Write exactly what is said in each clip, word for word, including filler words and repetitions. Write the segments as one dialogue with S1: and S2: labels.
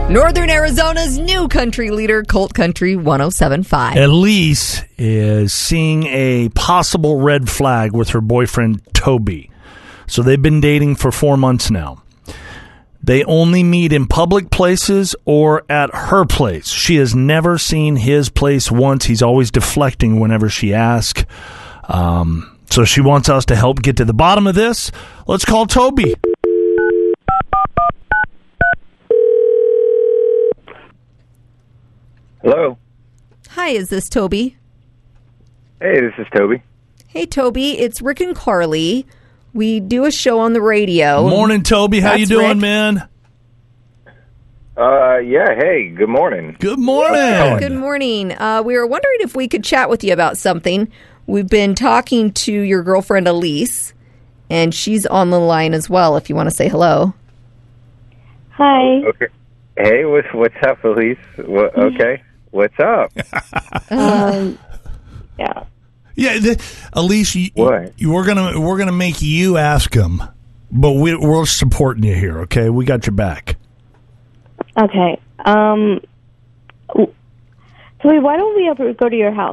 S1: Northern Arizona's new country leader, Colt Country one oh seven point five.
S2: Elise is seeing a possible red flag with her boyfriend, Toby. So they've been dating for four months now. They only meet in public places or at her place. She has never seen his place once. He's always deflecting whenever she asks. Um, so she wants us to help get to the bottom of this. Let's call Toby.
S3: Hello.
S1: Hi, is this Toby?
S3: Hey, this is Toby.
S1: Hey, Toby, it's Rick and Carly. We do a show on the radio.
S2: Morning, Toby. How
S1: That's
S2: you doing,
S1: Rick.
S2: man?
S3: Uh, yeah, hey, good morning.
S2: Good morning.
S1: Good morning. Uh, we were wondering if we could chat with you about something. We've been talking to your girlfriend, Elise, and she's on the line as well, if you want to say hello.
S4: Hi.
S3: Okay. Hey, what's, what's up, Elise? What, okay. What's up?
S4: Um, yeah.
S2: Yeah, the, Elise, you,
S3: What?
S2: you, we're gonna we're gonna make you ask him, but we, we're supporting you here. Okay, we got your back.
S4: Okay. Um, so why don't we ever go to your house?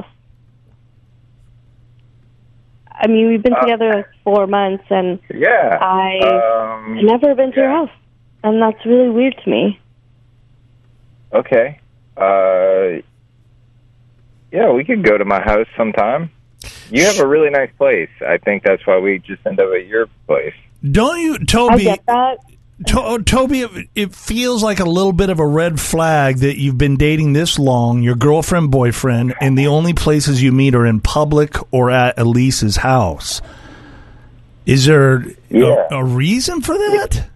S4: I mean, we've been
S3: Uh,
S4: together like four months, and
S3: Yeah.
S4: I
S3: Um,
S4: I've never been to your
S3: yeah.
S4: house, and that's really weird to me.
S3: Okay. Uh, yeah, we could go to my house sometime. You have a really nice place. I think that's why we just end up at your place.
S2: Don't you,
S4: I
S2: Toby?
S4: get that.
S2: To, Toby, it, it feels like a little bit of a red flag that you've been dating this long, your girlfriend, boyfriend, and the only places you meet are in public or at Elise's house. Is there
S3: Yeah.
S2: a, a reason for that?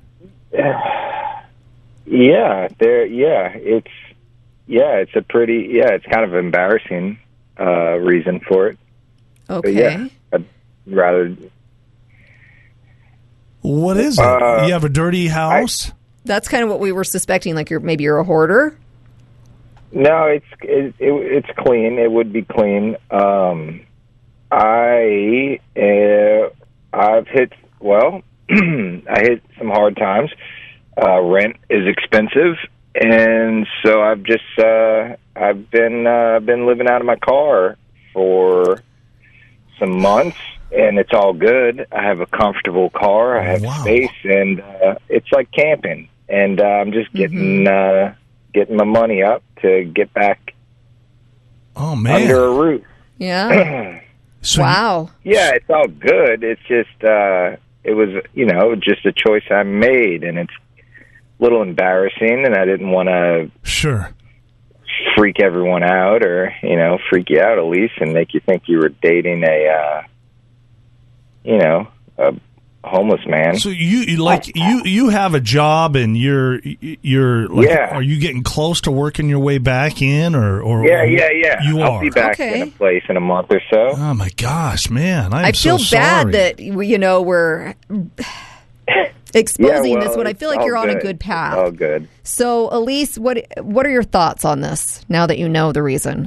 S3: Yeah, there. Yeah, it's yeah, it's a pretty yeah, it's kind of embarrassing uh, reason for it. But
S1: Okay.
S3: yeah, I'd rather.
S2: What is it?
S3: Uh,
S2: you have a dirty house?
S1: That's kind of what we were suspecting, like you're maybe you're a hoarder.
S3: No, it's it, it, it's clean. It would be clean. Um, I uh, I've hit well. I hit some hard times. Uh, rent is expensive, and so I've just uh, I've been uh, been living out of my car for some months, and it's all good. I have a comfortable car. I have
S2: Wow.
S3: space, and uh, it's like camping. And uh, I'm just getting
S1: Mm-hmm.
S3: uh, getting my money up to get back
S2: Oh, man.
S3: under a roof.
S1: Yeah.
S2: So
S1: Wow.
S3: Yeah, it's all good. It's just uh, it was you know just a choice I made, and it's a little embarrassing, and I didn't want to
S2: Sure.
S3: freak everyone out or you know freak you out, Elise, and make you think you were dating a uh, you know a homeless man.
S2: So you, you like you you have a job and you're you're like,
S3: Yeah.
S2: are you getting close to working your way back in or or
S3: Yeah, yeah, yeah.
S2: you
S3: I'll
S2: are
S3: be back
S1: Okay.
S3: in a place in a month or so.
S2: Oh my gosh, man! I'm
S1: I feel
S2: so
S1: bad
S2: sorry.
S1: that, you know, we're exposing
S3: Yeah, well,
S1: this when I feel like
S3: it's
S1: you're
S3: all
S1: on a
S3: good.
S1: good path.
S3: It's all good.
S1: So, Elise, what what are your thoughts on this now that you know the reason?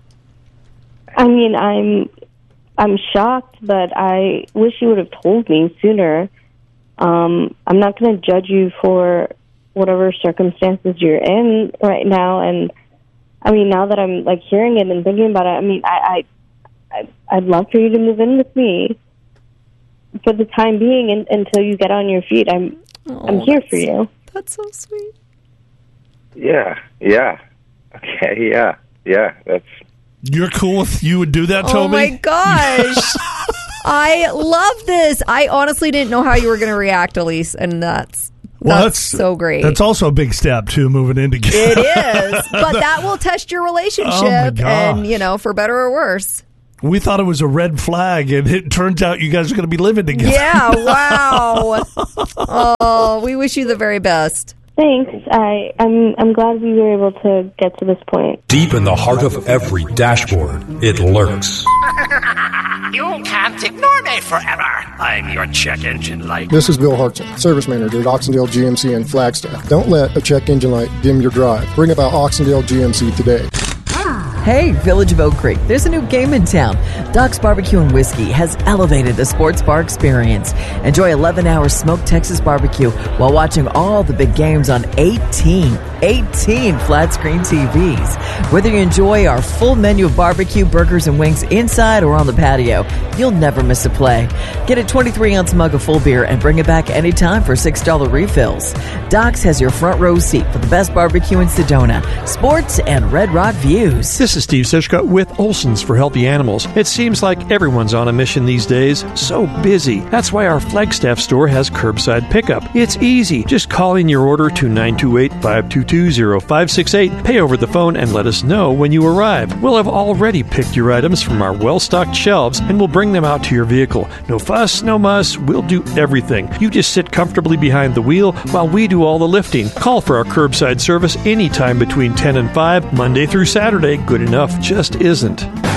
S4: I mean, I'm I'm shocked, but I wish you would have told me sooner. Um, I'm not going to judge you for whatever circumstances you're in right now, and I mean, now that I'm like hearing it and thinking about it, I mean, I, I, I I'd love for you to move in with me for the time being and, until you get on your feet. I'm I'm
S1: Oh,
S4: here for
S1: that's-
S4: you.
S1: That's so sweet.
S3: Yeah, yeah. Okay, yeah, yeah. That's
S2: You're cool with you would do that, Toby?
S1: Oh my gosh. I love this. I honestly didn't know how you were going to react, Elise, and that's
S2: Well,
S1: that's, so great.
S2: That's also a big step too, moving in together.
S1: It is, but that will test your relationship,
S2: Oh, my gosh.
S1: and you know, for better or worse.
S2: We thought it was a red flag, and it turns out you guys are going to be living together.
S1: Yeah, wow. Oh, we wish you the very best.
S4: Thanks. I I'm I'm glad we were able to get to this point.
S5: Deep in the heart of every dashboard, it lurks.
S6: You can't ignore me forever. I'm your check engine light.
S7: This is Bill Hartson, Service Manager at Oxendale G M C in Flagstaff. Don't let a check engine light dim your drive. Bring about Oxendale G M C today.
S8: Hey, Village of Oak Creek, there's a new game in town. Doc's Barbecue and Whiskey has elevated the sports bar experience. Enjoy eleven hours smoked Texas barbecue while watching all the big games on eighteen, eighteen flat screen T Vs. Whether you enjoy our full menu of barbecue, burgers, and wings inside or on the patio, you'll never miss a play. Get a twenty-three ounce mug of full beer and bring it back anytime for six dollars refills. Doc's has your front row seat for the best barbecue in Sedona, sports, and Red Rock views.
S9: This is Steve Sishka with Olson's for Healthy Animals. It seems like everyone's on a mission these days. So busy. That's why our Flagstaff store has curbside pickup. It's easy. Just call in your order to nine two eight, five two two, zero five six eight, pay over the phone, and let us know when you arrive. We'll have already picked your items from our well-stocked shelves, and we'll bring them out to your vehicle. No fuss, no muss. We'll do everything. You just sit comfortably behind the wheel while we do all the lifting. Call for our curbside service anytime between ten and five, Monday through Saturday. Good enough just isn't.